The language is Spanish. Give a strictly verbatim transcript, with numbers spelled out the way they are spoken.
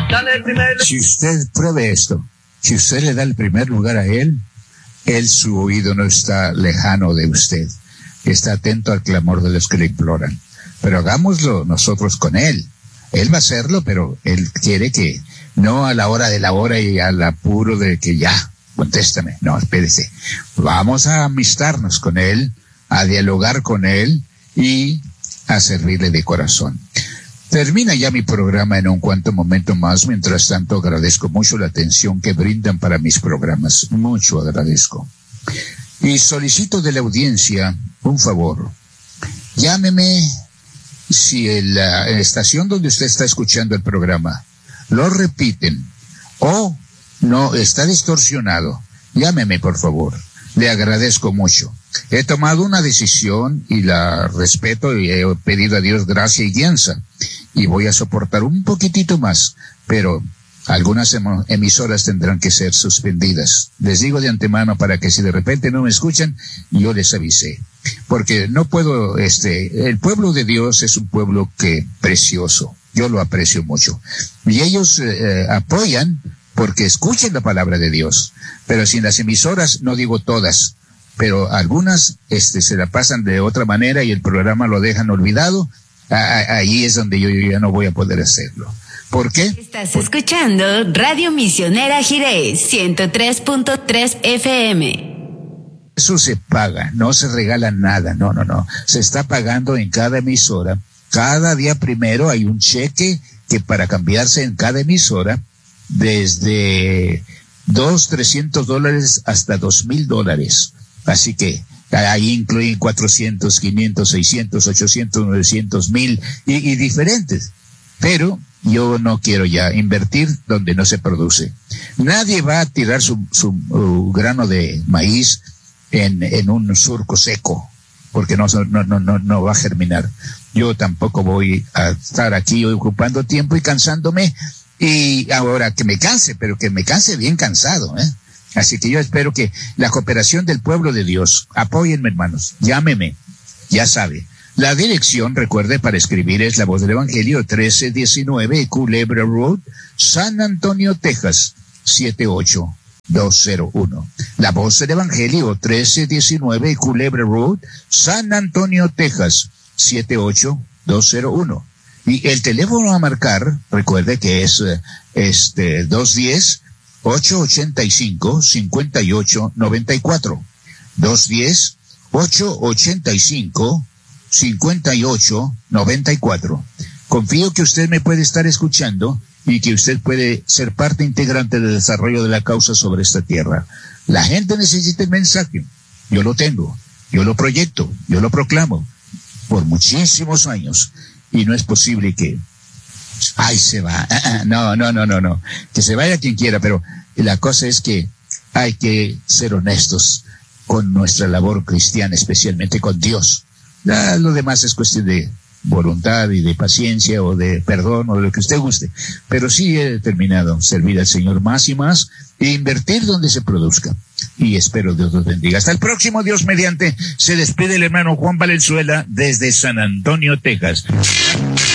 Dale el primer... Si usted pruebe esto, si usted le da el primer lugar a Él, Él, su oído no está lejano de usted. Está atento al clamor de los que le imploran. Pero hagámoslo nosotros con Él. Él va a hacerlo, pero Él quiere que, no a la hora de la hora y al apuro de que ya, contéstame. No, espérese. Vamos a amistarnos con Él, a dialogar con Él y a servirle de corazón. Termina ya mi programa en un cuanto momento más. Mientras tanto, agradezco mucho la atención que brindan para mis programas. Mucho agradezco. Y solicito de la audiencia un favor. Llámeme si en la estación donde usted está escuchando el programa lo repiten o no está distorsionado. Llámeme, por favor. Le agradezco mucho. He tomado una decisión y la respeto y he pedido a Dios gracia y guianza. Y voy a soportar un poquitito más, pero algunas emisoras tendrán que ser suspendidas. Les digo de antemano para que si de repente no me escuchan, yo les avisé. Porque no puedo, este, el pueblo de Dios es un pueblo que precioso. Yo lo aprecio mucho. Y ellos eh, apoyan porque escuchen la palabra de Dios. Pero sin las emisoras, no digo todas, pero algunas, este, se la pasan de otra manera y el programa lo dejan olvidado. Ahí es donde yo, yo ya no voy a poder hacerlo. ¿Por qué? Estás escuchando Radio Misionera Jiré, ciento tres punto tres F M. Eso se paga, no se regala nada, no, no, no. Se está pagando en cada emisora. Cada día primero hay un cheque que para cambiarse en cada emisora, desde dos, trescientos dólares hasta dos mil dólares. Así que ahí incluyen cuatrocientos, quinientos, seiscientos, ochocientos, novecientos, mil y, y diferentes. Pero yo no quiero ya invertir donde no se produce. Nadie va a tirar su, su uh, grano de maíz en, en un surco seco, porque no, no, no, no, no va a germinar. Yo tampoco voy a estar aquí ocupando tiempo y cansándome, y ahora que me canse, pero que me canse bien cansado, ¿eh? Así que yo espero que la cooperación del pueblo de Dios, apóyenme, hermanos, llámeme, ya sabe. La dirección, recuerde, para escribir es La Voz del Evangelio, trece diecinueve Culebra Road, San Antonio, Texas, siete ocho dos cero uno. La Voz del Evangelio, trece diecinueve Culebra Road, San Antonio, Texas, siete ocho dos cero uno. Y el teléfono a marcar, recuerde que es este dos uno cero, ocho ocho cinco, cinco ocho nueve cuatro. dos uno cero, ocho ocho cinco, cinco ocho nueve cuatro. Confío que usted me puede estar escuchando y que usted puede ser parte integrante del desarrollo de la causa sobre esta tierra. La gente necesita el mensaje. Yo lo tengo, yo lo proyecto, yo lo proclamo por muchísimos años. Y no es posible que, ay, se va. No, no, no, no, no. Que se vaya quien quiera, pero la cosa es que hay que ser honestos con nuestra labor cristiana, especialmente con Dios. Ya, lo demás es cuestión de voluntad y de paciencia o de perdón o de lo que usted guste. Pero sí he determinado servir al Señor más y más e invertir donde se produzca. Y espero Dios los bendiga. Hasta el próximo, Dios mediante. Se despide el hermano Juan Valenzuela desde San Antonio, Texas.